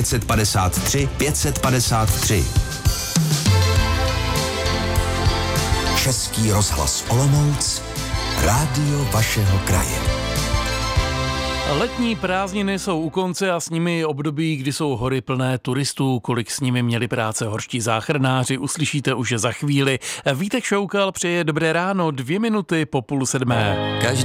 553 553. Český rozhlas Olomouc, rádio vašeho kraje. Letní prázdniny jsou u konce a s nimi období, kdy jsou hory plné turistů. Kolik s nimi měli práce horští záchranáři, uslyšíte už za chvíli. Vítek Šoukal přeje dobré ráno, 2 minuty po 6:30.